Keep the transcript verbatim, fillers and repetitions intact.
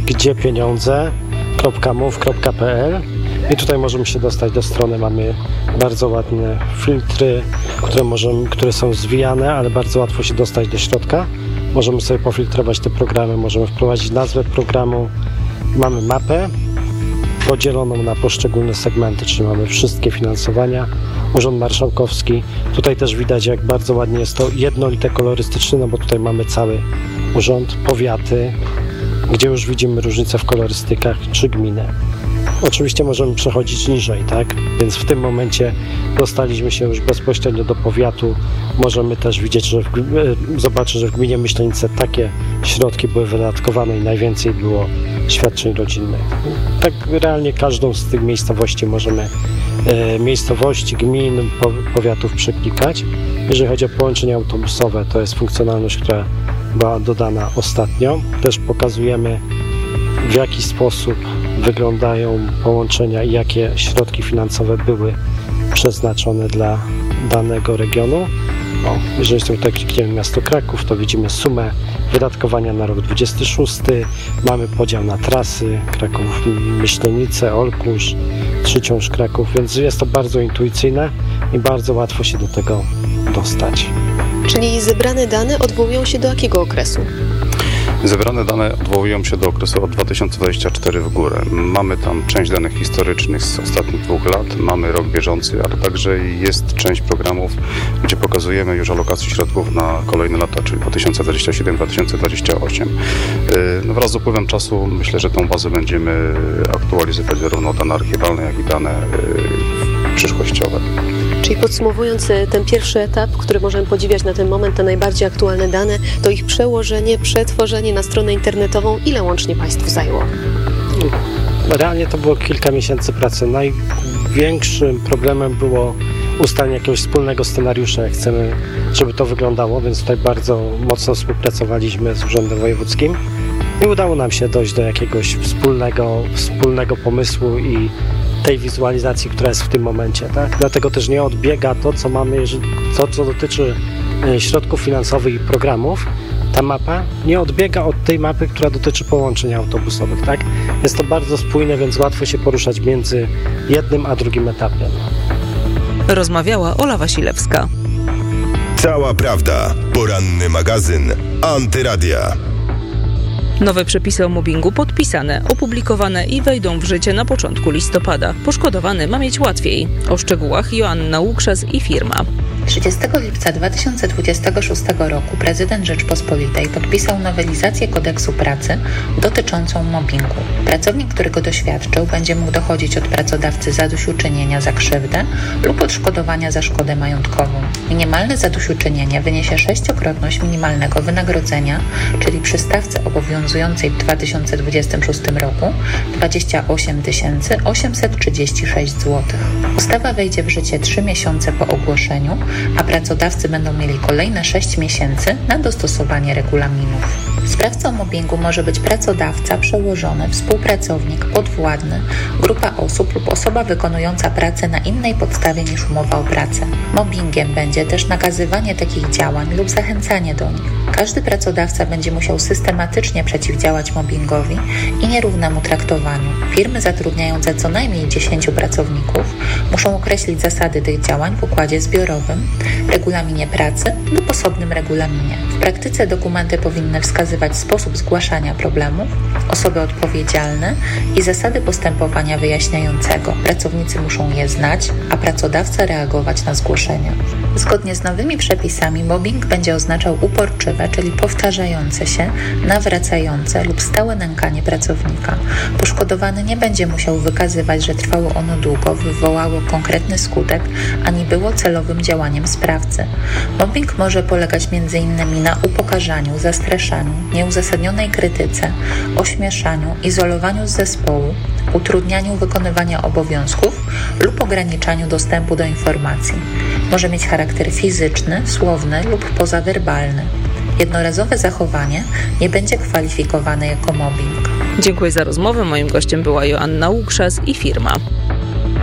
gdziepieniądze kropka move kropka p l i tutaj możemy się dostać do strony. Mamy bardzo ładne filtry, które, możemy, które są zwijane, ale bardzo łatwo się dostać do środka. Możemy sobie pofiltrować te programy, możemy wprowadzić nazwę programu. Mamy mapę podzieloną na poszczególne segmenty, czyli mamy wszystkie finansowania. Urząd Marszałkowski. Tutaj też widać, jak bardzo ładnie jest to jednolite kolorystycznie, no bo tutaj mamy cały urząd, powiaty, gdzie już widzimy różnice w kolorystykach, czy gminy. Oczywiście możemy przechodzić niżej, tak? Więc w tym momencie dostaliśmy się już bezpośrednio do powiatu. Możemy też widzieć, że w, zobaczyć, że w gminie Myślenice takie środki były wydatkowane i najwięcej było świadczeń rodzinnych. Tak realnie każdą z tych miejscowości możemy, e, miejscowości, gmin, po, powiatów przeklikać. Jeżeli chodzi o połączenia autobusowe, to jest funkcjonalność, która była dodana ostatnio. Też pokazujemy, w jaki sposób wyglądają połączenia i jakie środki finansowe były przeznaczone dla danego regionu. O, jeżeli sobie tutaj klikniemy miasto Kraków, to widzimy sumę wydatkowania na rok dwudziesty szósty. Mamy podział na trasy Kraków, Myślenice, Olkusz, Trzyciąż, Kraków, więc jest to bardzo intuicyjne i bardzo łatwo się do tego dostać. Czyli zebrane dane odwołują się do jakiego okresu? Zebrane dane odwołują się do okresu od dwa tysiące dwudziestego czwartego w górę. Mamy tam część danych historycznych z ostatnich dwóch lat, mamy rok bieżący, ale także jest część programów, gdzie pokazujemy już alokację środków na kolejne lata, czyli dwa tysiące dwudziesty siódmy do dwa tysiące dwudziestego ósmego. No wraz z upływem czasu myślę, że tą bazę będziemy aktualizować, zarówno dane archiwalne, jak i dane przyszłościowe. Czyli podsumowując ten pierwszy etap, który możemy podziwiać na ten moment, te najbardziej aktualne dane, to ich przełożenie, przetworzenie na stronę internetową, ile łącznie Państwu zajęło? Realnie to było kilka miesięcy pracy. Największym problemem było ustalenie jakiegoś wspólnego scenariusza, jak chcemy, żeby to wyglądało, więc tutaj bardzo mocno współpracowaliśmy z Urzędem Wojewódzkim i udało nam się dojść do jakiegoś wspólnego, wspólnego pomysłu i tej wizualizacji, która jest w tym momencie, tak? Dlatego też nie odbiega to, co mamy, jeżeli, to, co dotyczy środków finansowych i programów. Ta mapa nie odbiega od tej mapy, która dotyczy połączeń autobusowych, tak? Jest to bardzo spójne, więc łatwo się poruszać między jednym a drugim etapem. Rozmawiała Ola Wasilewska. Cała prawda. Poranny magazyn Antyradia. Nowe przepisy o mobbingu podpisane, opublikowane i wejdą w życie na początku listopada. Poszkodowany ma mieć łatwiej. O szczegółach Joanna Łukszas i firma. trzydziestego lipca dwa tysiące dwudziestego szóstego roku prezydent Rzeczpospolitej podpisał nowelizację kodeksu pracy dotyczącą mobbingu. Pracownik, który go doświadczył, będzie mógł dochodzić od pracodawcy zadośćuczynienia za krzywdę lub odszkodowania za szkodę majątkową. Minimalne zadośćuczynienie wyniesie sześciokrotność minimalnego wynagrodzenia, czyli przy stawce obowiązującej w dwa tysiące dwudziestym szóstym roku dwadzieścia osiem tysięcy osiemset trzydzieści sześć złotych. Ustawa wejdzie w życie trzy miesiące po ogłoszeniu, a pracodawcy będą mieli kolejne sześć miesięcy na dostosowanie regulaminów. Sprawcą mobbingu może być pracodawca, przełożony, współpracownik, podwładny, grupa osób lub osoba wykonująca pracę na innej podstawie niż umowa o pracę. Mobbingiem będzie też nakazywanie takich działań lub zachęcanie do nich. Każdy pracodawca będzie musiał systematycznie przeciwdziałać mobbingowi i nierównemu traktowaniu. Firmy zatrudniające co najmniej dziesięciu pracowników muszą określić zasady tych działań w układzie zbiorowym, regulaminie pracy lub osobnym regulaminie. W praktyce dokumenty powinny wskazywać sposób zgłaszania problemów, osoby odpowiedzialne i zasady postępowania wyjaśniającego. Pracownicy muszą je znać, a pracodawca reagować na zgłoszenia. Zgodnie z nowymi przepisami mobbing będzie oznaczał uporczywe, czyli powtarzające się, nawracające lub stałe nękanie pracownika. Poszkodowany nie będzie musiał wykazywać, że trwało ono długo, wywołało konkretny skutek, ani było celowym działaniem sprawcy. Mobbing może polegać m.in. na upokarzaniu, zastraszaniu, nieuzasadnionej krytyce, ośmieszaniu, izolowaniu z zespołu, utrudnianiu wykonywania obowiązków lub ograniczaniu dostępu do informacji. Może mieć charakter fizyczny, słowny lub pozawerbalny. Jednorazowe zachowanie nie będzie kwalifikowane jako mobbing. Dziękuję za rozmowę. Moim gościem była Joanna Łukszas i firma.